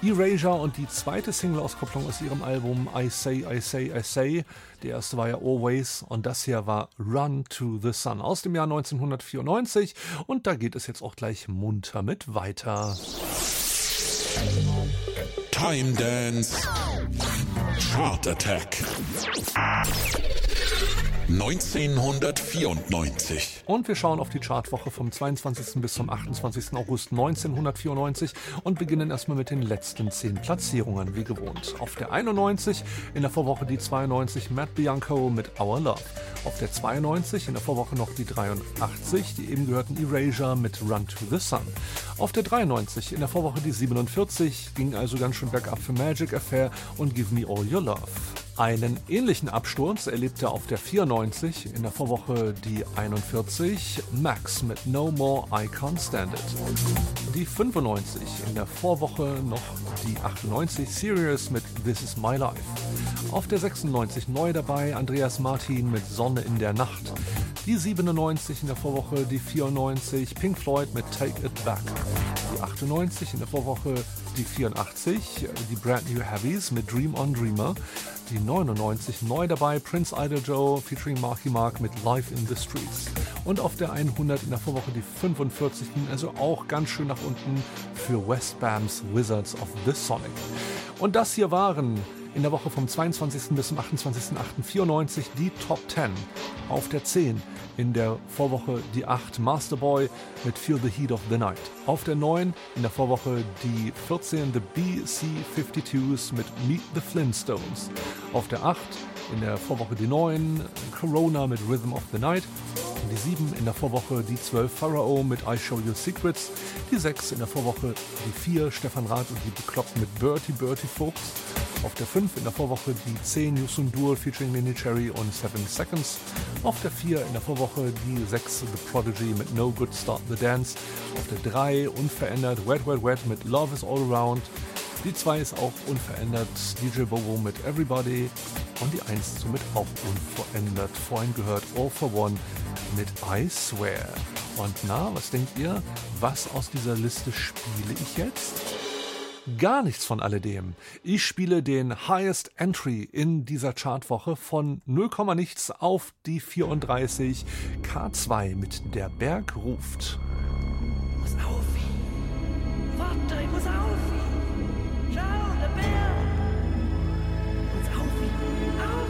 Erasure und die zweite Single-Auskopplung aus ihrem Album I Say, I Say, I Say. Der erste war ja Always und das hier war Run to the Sun aus dem Jahr 1994. Und da geht es jetzt auch gleich munter mit weiter. Time Dance Chart Attack 1994. Und wir schauen auf die Chartwoche vom 22. bis zum 28. August 1994 und beginnen erstmal mit den letzten 10 Platzierungen, wie gewohnt. Auf der 91, in der Vorwoche die 92, Matt Bianco mit Our Love. Auf der 92, in der Vorwoche noch die 83, die eben gehörten Erasure mit Run to the Sun. Auf der 93, in der Vorwoche die 47, ging also ganz schön bergab für Magic Affair und Give Me All Your Love. Einen ähnlichen Absturz erlebte auf der 94, in der Vorwoche die 41, Max mit No More I Can't Stand It. Die 95, in der Vorwoche noch die 98, Serious mit This Is My Life. Auf der 96 neu dabei Andreas Martin mit Sonne in der Nacht. Die 97 in der Vorwoche, die 94, Pink Floyd mit Take It Back. Die 98 in der Vorwoche, die 84, die Brand New Heavies mit Dream on Dreamer. Die 99 neu dabei Prince Idol Joe featuring Marky Mark mit Live in the Streets. Und auf der 100 in der Vorwoche die 45, also auch ganz schön nach unten für Westbams Wizards of the Sonic. Und das hier waren in der Woche vom 22. bis zum 28.08.94 die Top 10. Auf der 10 in der Vorwoche die 8 Masterboy mit Feel the Heat of the Night. Auf der 9 in der Vorwoche die 14 The BC52s mit Meet the Flintstones. Auf der 8 in der Vorwoche die 9 Corona mit Rhythm of the Night. Die 7 in der Vorwoche die 12 Pharao mit I Show You Secrets. Die 6 in der Vorwoche die 4 Stefan Rath und die Bekloppten mit Bertie Fuchs. Auf der 5 in der Vorwoche die 10 Yusun Dur featuring Nini Cherry und 7 Seconds. Auf der 4 in der Vorwoche die 6 The Prodigy mit No Good Start the Dance. Auf der 3 unverändert Wet Wet Wet mit Love is All Around. Die 2 ist auch unverändert DJ Bobo mit Everybody. Und die 1 somit auch unverändert. Vorhin gehört All for One mit I Swear. Und na, was denkt ihr? Was aus dieser Liste spiele ich jetzt? Gar nichts von alledem. Ich spiele den Highest Entry in dieser Chartwoche von 0, nichts auf die 34. K2 mit Der Berg ruft. Muss auf! Warte, ich muss auf!